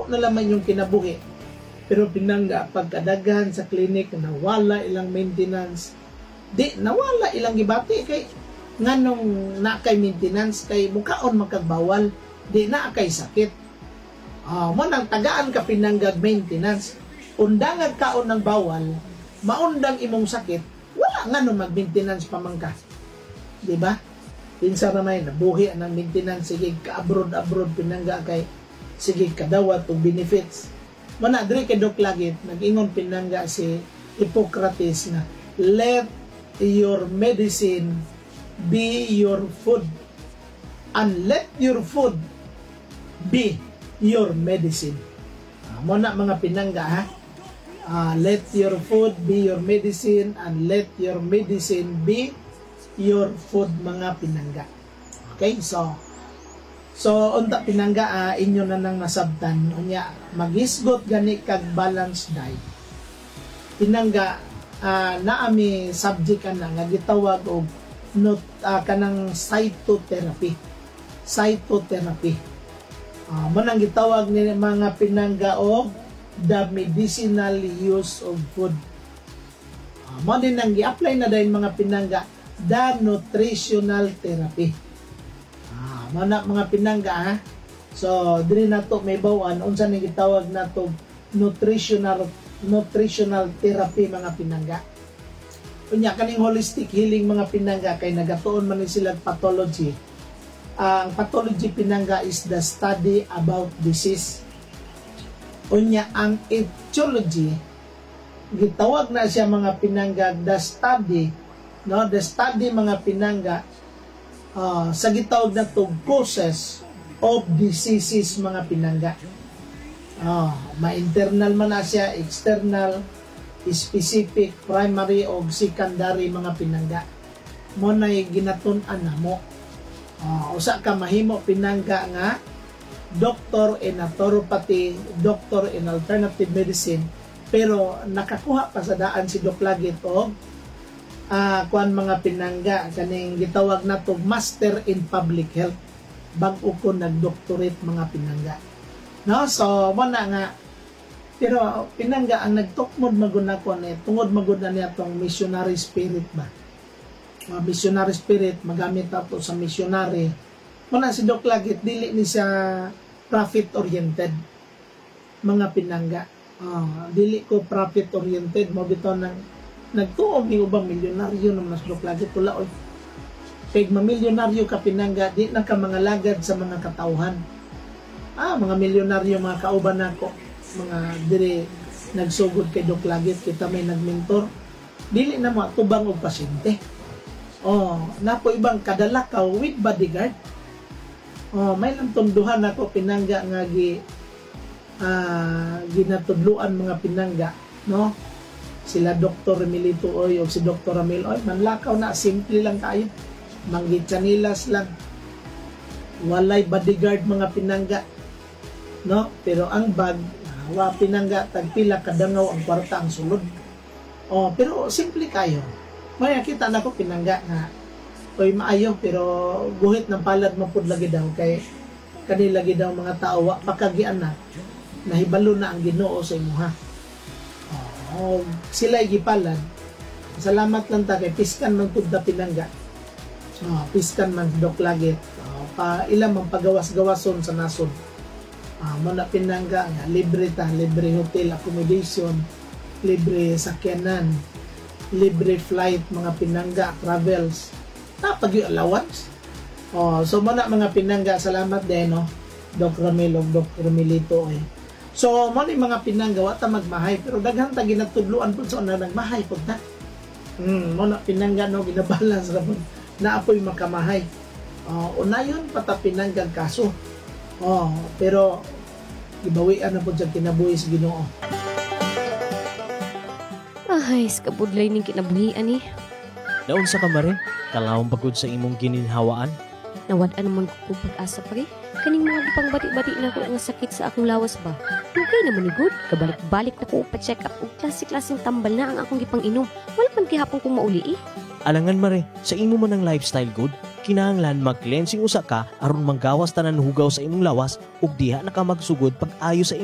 dako na laman yung kinabuhi. Pero pinangga, pagkadaghan sa klinik, nawala ilang maintenance. Di, nawala ilang gibati kay nganong na kay maintenance, kay mukaon makagbawal, di na kay sakit. Mo nang tagaan ka pinanggag maintenance, undangag kaon ng bawal, maundang imong sakit, wala nga no mag-maintenance pa man ka. Di ba? Pinsa ramay, nabuhi ang maintenance, sige ka-abroad pinangga kay, sige kadawat o benefits. Mana diri kay Doc Lagit, nag-ingon pinangga si Hippocrates na, let your medicine be your food, and let your food be your medicine. Muna mga pinangga ha, let your food be your medicine, and let your medicine be your food, mga pinangga. Okay, so unta pinangga, inyo na nang nasabtan unya magisgot gani kag balanced diet. Pinangga, naami subject na nga gitawag og kanang cytotherapy. Manang gitawag ni mga pinangga og the medicinal use of food. Mo din nang gi-apply na dahil mga pinangga the nutritional therapy. Mana mga pinangga ha. So diri nato may bawan unsa ni gitawag nato nutritional therapy, mga pinangga. Unya kaning holistic healing, mga pinangga, kay nagatuon man ni sila pathology. Ang pathology pinangga is the study about disease. Unya ang etiology gitawag na siya, mga pinangga, the study mga pinangga sa gitawag na to causes of diseases, mga pinangga. Ma-internal man na siya, external, specific, primary o secondary, mga pinangga. Mo na ginatun-an na mo. Usa ka mahimo pinangga nga doctor in naturopathy, doctor in alternative medicine, pero nakakuha pa sa daan si Doc Lagit o kuan, mga pinangga, kaning gitawag na to master in public health, bag-o ko nag-doctorate, mga pinangga. No, so mo na nga, pero pinangga ang nagtukmod maguna ko ni tungod maguna niya tong missionary spirit ba. Missionary spirit, magamit ato sa missionary. Mo na si Doc Lagit, dili ni siya profit oriented, mga pinangga. Dili ko profit oriented, mo bitaw nang nagtuom ni ubang milyonaryo naman sa Doc Lagit tula oy. Kay mamilyonaryo ka pinangga, di na ka mga lagad sa mga katawhan. Mga milyonaryo, mga kauban nako, mga dire nagsugod kay Doc Lagit, kita may nagmentor, dili na mo tubang og pasyente. Napo ibang kadalakaw with bodyguard. May lang tunduhan ako pinangga nga ginatudluan, mga pinangga, no? Sila Dr. Emilito Oy o si Dr. Ramil Oy, manlakaw na, simple lang kayo, manggitsanilas lang, walay bodyguard, mga pinangga, no? Pero ang bag, wa pinangga, tagpila kadangaw ang kwarta ang sulod. Pero simple kayo. May nakita na ko pinangga na oy maayo, pero guhit ng palad mapud lagi daw, kay kanila lagi daw mga tao wa pakagian na nahibalo na ang Ginoo sa imuha. Sila gipalad. Salamat lang ta kay piskan man pud da pinangga. Piskan man Doc Lagit. Pa ilang man pagawas-gawason sa nasod. Mo na pinangga nga libre hotel accommodation, libre sakyanan, libre flight, mga pinangga, travels, tapag yung allowance. So mo na, mga pinangga, salamat din, no? Doc Ramil o Dr. Milito so mo ni mga pinangga, wata magmahay, pero daghan ta ginatudluan po sa una nagmahay po ta. Mo na pinangga, no, ginabalance ra po na apoy makamahay. Unayon pata pinangga kaso. Pero ibawian na po dyan kinabuhi sa Ginoo. Ay, skabudlay ning kinabuhian Naunsa ka mare, kalawang pagod sa imong gininhawaan. Nawad-an naman ko pag-asa pare. Kaning mga pangbati-bati na ko nga sakit sa akong lawas ba. Okay naman ni good. Kabalik-balik na ko pa-check up og klase-klaseng tambal na ang akong gipang-inom. Wala man gihapon kong mauli Alangan mare, sa imo man ang lifestyle good, kinahanglan mag-cleansing usa ka aron manggawas tanan hugaw sa imong lawas ug diha na ka magsugod pag ayo sa